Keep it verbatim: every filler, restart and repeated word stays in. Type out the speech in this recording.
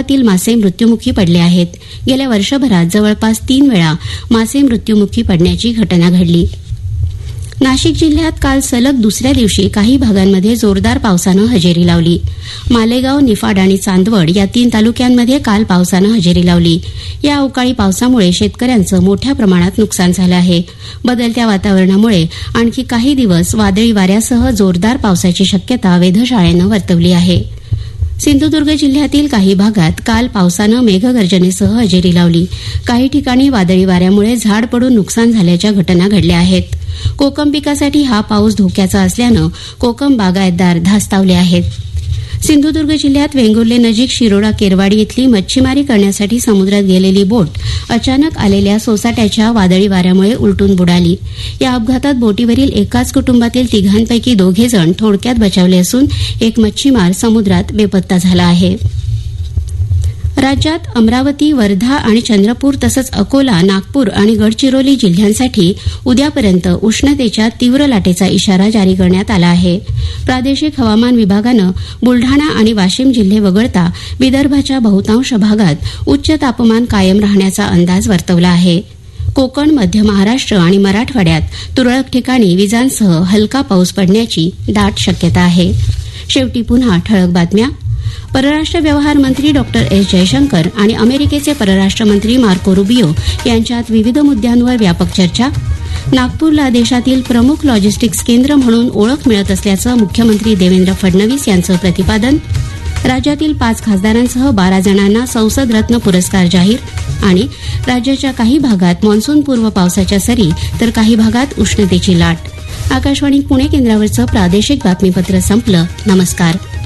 तलावातील मासे मृत्युमुखी पडले आहेत. गेल्या वर्षभरात जवळपास तीन वेळा मासे मृत्युमुखी पडण्याची घटना घडली. नाशिक जिल्ह्यात काल सलग दुसऱ्या दिवशी काही भागांमध्ये जोरदार पावसानं हजेरी लावली. मालेगाव, निफाड आणि चांदवड या तीन तालुक्यांमध्ये काल पावसानं हजेरी लावली. या अवकाळी पावसामुळे शेतकऱ्यांचं मोठ्या प्रमाणात नुकसान झालं आहे. बदलत्या वातावरणामुळे आणखी काही दिवस वादळी वाऱ्यासह जोरदार पावसाची शक्यता वेधशाळेनं वर्तवली आहे. सिंधुदुर्ग जिल्ह्यातील काही भागात काल पावसानं मेघगर्जनेसह हजेरी लावली. काही ठिकाणी वादळी वाऱ्यामुळे झाड पडून नुकसान झाल्याच्या घटना घडल्या आहेत. कोकम पिकासाठी हा पाऊस धोक्याचा असल्यानं कोकम बागायतदार धास्तावले आहेत. सिंधुदुर्ग जिल्ह्यात वेंगुर्ले नजीक शिरोडा केरवाडी इथली मच्छीमारी करण्यासाठी समुद्रात गेलेली बोट अचानक आलेल्या सोसाट्याच्या वादळी वाऱ्यामुळे उलटून बुडाली. या अपघातात बोटीवरील एकाच कुटुंबातील तिघांपैकी दोघे जण थोडक्यात बचावले असून एक मच्छीमार समुद्रात बेपत्ता झाला आहे. राज्यात अमरावती, वर्धा आणि चंद्रपूर तसंच अकोला, नागपूर आणि गडचिरोली जिल्ह्यांसाठी उद्यापर्यंत उष्णतेच्या तीव्र लाटेचा इशारा जारी करण्यात आला आहे. प्रादेशिक हवामान विभागानं बुलढाणा आणि वाशिम जिल्हे वगळता विदर्भाच्या बहुतांश भागात उच्च तापमान कायम राहण्याचा अंदाज वर्तवला आहे. कोकण, मध्य महाराष्ट्र आणि मराठवाड्यात तुरळक ठिकाणी विजांसह हलका पाऊस पडण्याची दाट शक्यता आहे. शेवटी पुन्हा ठळक बातम्या. परराष्ट्र व्यवहार मंत्री डॉक्टर एस जयशंकर आणि अमेरिकेचे परराष्ट्र मंत्री मार्को रुबियो यांच्यात विविध मुद्द्यांवर व्यापक चर्चा. नागपूरला देशातील प्रमुख लॉजिस्टिक्स केंद्र म्हणून ओळख मिळत असल्याचं मुख्यमंत्री देवेंद्र फडणवीस यांचं प्रतिपादन. राज्यातील पाच खासदारांसह बारा जणांना संसद रत्न पुरस्कार जाहीर. आणि राज्याच्या काही भागात मान्सूनपूर्व पावसाच्या सरी तर काही भागात उष्णतेची लाट. आकाशवाणी पुणे केंद्रावरचं प्रादेशिक बातमीपत्र संपलं. नमस्कार.